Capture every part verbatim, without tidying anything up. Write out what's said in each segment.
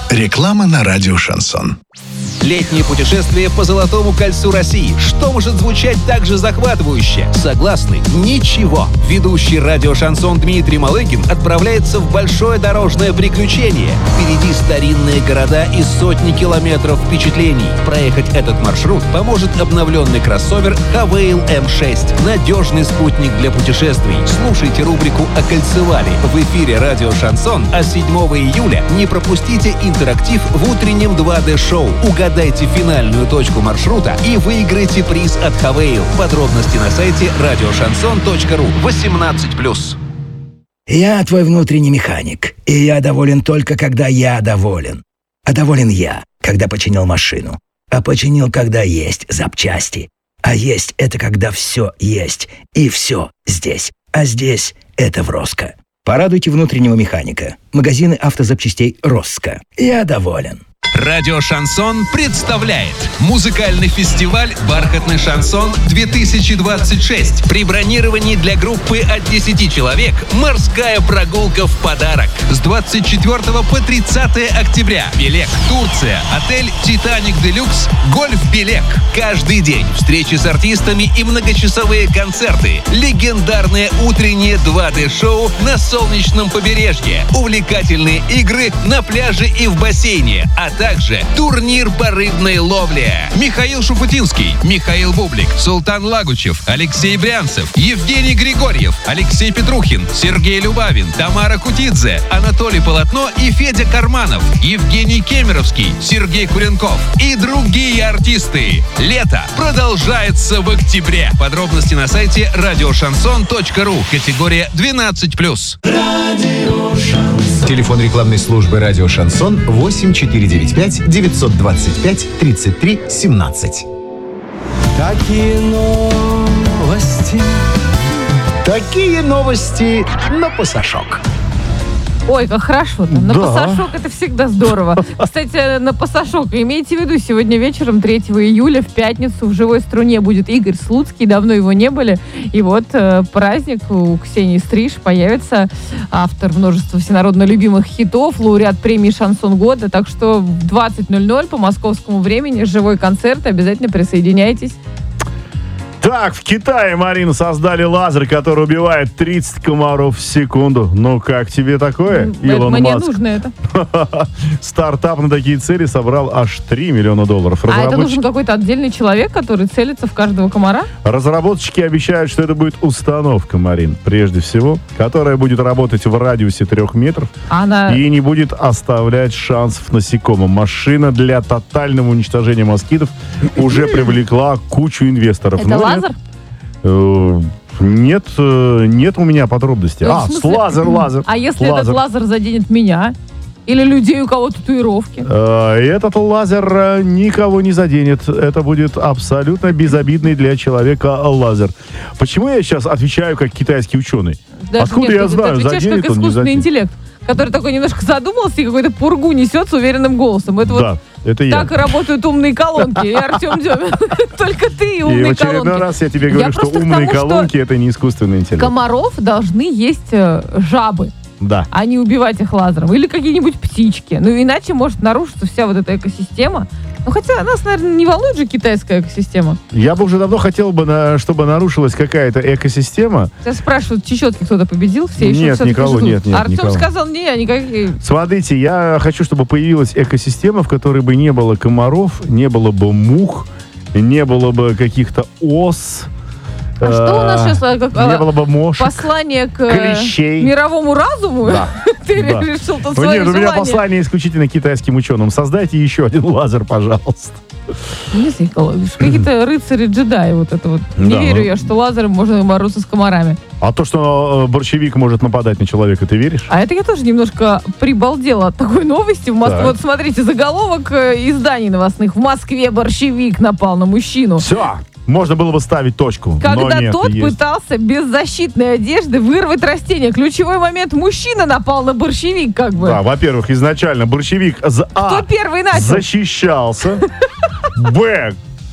Реклама на радио «Шансон». Летнее путешествие по Золотому кольцу России. Что может звучать так же захватывающе? Согласны? Ничего. Ведущий радио «Шансон» Дмитрий Малыгин отправляется в большое дорожное приключение. Впереди старинные города и сотни километров впечатлений. Проехать этот маршрут поможет обновленный кроссовер Хавейл эм шесть. Надежный спутник для путешествий. Слушайте рубрику «Окольцевали» в эфире радио «Шансон», а седьмого июля не пропустите интерактив в утреннем два дэ-шоу. Угадайте финальную точку маршрута и выиграйте приз от Хавейл. Подробности на сайте радио шансон точка ру. восемнадцать плюс. Я твой внутренний механик, и я доволен только, когда я доволен. А доволен я, когда починил машину. А починил, когда есть запчасти. А есть — это когда все есть, и все здесь. А здесь — это в Роско. Порадуйте внутреннего механика. Магазины автозапчастей Роско. Я доволен. Радио «Шансон» представляет музыкальный фестиваль «Бархатный шансон-две тысячи двадцать шесть». При бронировании для группы от десяти человек морская прогулка в подарок. С двадцать четвёртого по тридцатое октября. Белек, Турция, отель «Титаник Делюкс», гольф «Белек». Каждый день встречи с артистами и многочасовые концерты. Легендарное утреннее два дэ-шоу на солнечном побережье. Увлекательные игры на пляже и в бассейне. А также турнир по рыбной ловле. Михаил Шуфутинский, Михаил Бублик, Султан Лагучев, Алексей Брянцев, Евгений Григорьев, Алексей Петрухин, Сергей Любавин, Тамара Кутидзе, Анатолий Полотно и Федя Карманов, Евгений Кемеровский, Сергей Куренков и другие артисты. Лето продолжается в октябре. Подробности на сайте радио шансон точка ру. Категория двенадцать плюс. Телефон рекламной службы «Радио Шансон» восемь четыре девять пять девятьсот двадцать пять тридцать три семнадцать. Такие новости. Такие новости на пасашок. Ой, как хорошо-то. На Да. пасашок это всегда здорово. Кстати, на пасашок имейте в виду, сегодня вечером, третьего июля, в пятницу в «Живой струне» будет Игорь Слуцкий. Давно его не были. И вот э, праздник у Ксении Стриж появится. Автор множества всенародно любимых хитов, лауреат премии «Шансон года». Так что в двадцать ноль ноль по московскому времени живой концерт. Обязательно присоединяйтесь. Так, в Китае, Марина, создали лазер, который убивает тридцать комаров в секунду. Ну, как тебе такое, Илон Мне Маск? нужно это. Стартап на такие цели собрал аж три миллиона долларов. А это Разработчики... нужен какой-то отдельный человек, который целится в каждого комара? Разработчики обещают, что это будет установка, Марин, прежде всего, которая будет работать в радиусе трех метров Она... и не будет оставлять шансов насекомым. Машина для тотального уничтожения москитов уже привлекла кучу инвесторов. Это Но лазер? Нет, э, нет, э, нет у меня подробностей. Ну, в а, смысле- лазер, лазер. А если лазер. этот лазер заденет меня? Или людей, у кого татуировки? Э, Этот лазер э, никого не заденет. Это будет абсолютно безобидный для человека лазер. Почему я сейчас отвечаю как китайский ученый? Даже Откуда нет, я ты- знаю, ты отвечаешь заденет как он, не искусственный заденет? интеллект, который такой немножко задумался и какую-то пургу несет с уверенным голосом. Это Да, вот это я. так и работают умные колонки. И Артем Демин. Только ты и И в умные очередной колонки. раз я тебе Я говорю, что просто к умные тому, что колонки это не искусственный интеллект. Комаров должны есть э, жабы, Да. а не убивать их лазером. Или какие-нибудь птички. Ну, иначе может нарушиться вся вот эта экосистема. Ну, хотя нас, наверное, не волнует же китайская экосистема. Я бы уже давно хотел бы, на- чтобы нарушилась какая-то экосистема. Сейчас спрашивают, в Чечетке кто-то победил? Все еще Нет, все-таки никого, ждут. нет, нет, Артем никого. сказал, не, никакие. Смотрите, я хочу, чтобы появилась экосистема, в которой бы не было комаров, не было бы мух, не было бы каких-то ос. А что у нас э, сейчас? а, как, Не а, было бы мошек. Послание к э, клещей. мировому разуму? Да. Ты Да. решил тут Ну, свое нет, у меня желание? послание исключительно китайским ученым. Создайте еще один лазер, пожалуйста. Не знаю, Николай, какие-то рыцари-джедаи вот это вот. Не Да, верю ну. я, что лазером можно бороться с комарами. А то, что э, борщевик может нападать на человека, ты веришь? А это я тоже немножко прибалдела от такой новости. В Мос- Так. Вот смотрите, заголовок э, изданий новостных. В Москве борщевик напал на мужчину. Все, можно было бы ставить точку. но Когда нет, тот есть. пытался без защитной одежды вырвать растение. Ключевой момент: мужчина напал на борщевик, как бы. Да, во-первых, изначально борщевик за- Кто а, первый начал? защищался. Б.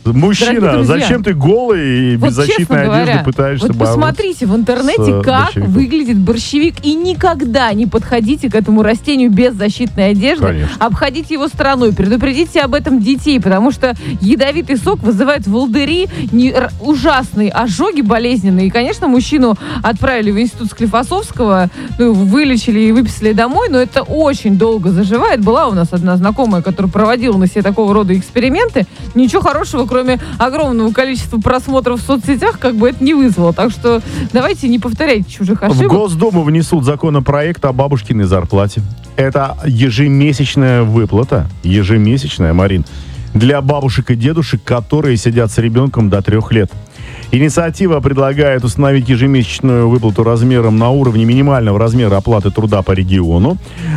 Мужчина, Дорогие друзья, зачем ты голый и без вот честно защитной одежды говоря, пытаешься вот бороться посмотрите в с, интернете, э, как борщевиком? выглядит борщевик, и никогда не подходите к этому растению без защитной одежды. Конечно. Обходите его стороной, предупредите об этом детей, потому что ядовитый сок вызывает волдыри, не- р- ужасные ожоги болезненные. И, конечно, мужчину отправили в институт Склифосовского, ну, вылечили и выписали домой, но это очень долго заживает. Была у нас одна знакомая, которая проводила на себе такого рода эксперименты. Ничего хорошего, кроме огромного количества просмотров в соцсетях, как бы это не вызвало. Так что давайте не повторяйте чужих В ошибок. Госдуму внесут законопроект о бабушкиной зарплате. Это ежемесячная выплата, ежемесячная, Марин, для бабушек и дедушек, которые сидят с ребенком до трех лет. Инициатива предлагает установить ежемесячную выплату размером на уровне минимального размера оплаты труда по региону.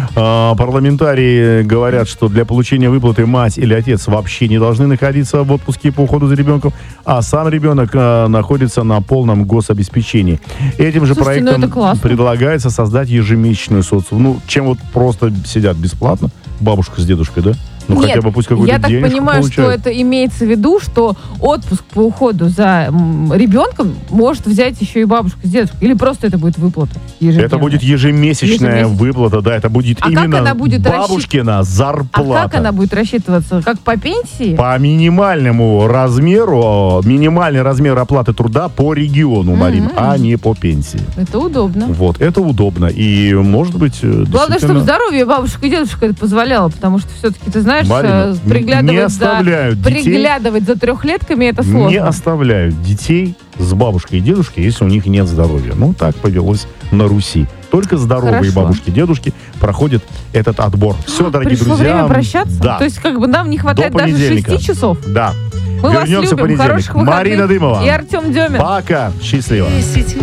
А, парламентарии говорят, что для получения выплаты мать или отец вообще не должны находиться в отпуске по уходу за ребенком, а сам ребенок а, находится на полном гособеспечении. Этим же Слушайте, ну проектом это классно. предлагается создать ежемесячную соцсумму. Ну, чем вот просто сидят бесплатно, бабушка с дедушкой, да? Ну, Нет, хотя бы пусть какую-то я так денежку понимаю, что получают. это имеется в виду, что отпуск по уходу за м, ребенком может взять еще и бабушка с дедушкой. Или просто это будет выплата ежедневная? Это будет ежемесячная Ежемесяч- выплата, да, это будет А как именно она будет бабушкина А зарплата. как она будет рассчитываться? Как по пенсии? По минимальному размеру, минимальный размер оплаты труда по региону, Марин, Мгм. а не по пенсии. Это удобно. Вот, это удобно. И, может быть, э, Главное, чтобы действительно, здоровье бабушка и дедушка это позволяло, потому что все-таки, ты знаешь, Марина, э, приглядывать, не за, оставляют детей. приглядывать за трехлетками это сложно. не оставляют детей с бабушкой и дедушкой, если у них нет здоровья. Ну, так повелось на Руси. Только здоровые Хорошо. бабушки и дедушки проходят этот отбор. Все, дорогие Пришло друзья. время прощаться? Да. То есть как бы нам не хватает До даже понедельника. шести часов? Да. Мы вас Вернемся в любим. понедельник. Хороших выходных. Марина Дымова. И Артем Демин. Пока. Счастливо. Десять